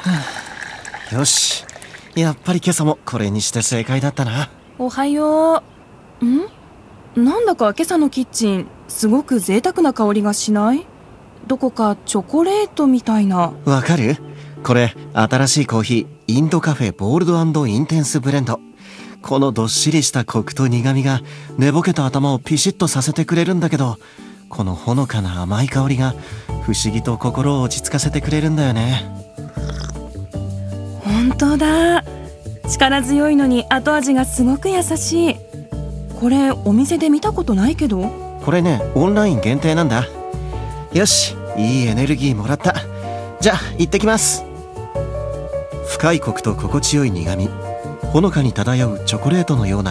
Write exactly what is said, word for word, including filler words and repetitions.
よし、やっぱり今朝もこれにして正解だったな。 おはよう。ん？なんだか今朝のキッチンすごく贅沢な香りがしない？どこかチョコレートみたいな。 わかる？これ新しいコーヒー、インドカフェボールド&インテンスブレンド。このどっしりしたコクと苦みが寝ぼけた頭をピシッとさせてくれるんだけど、このほのかな甘い香りが不思議と心を落ち着かせてくれるんだよね。 本当だ。力強いのに後味がすごく優しい。これお店で見たことないけど。 これね、オンライン限定なんだ。よし、いいエネルギーもらった。じゃあ行ってきます。深いコクと心地よい苦み、ほのかに漂うチョコレートのような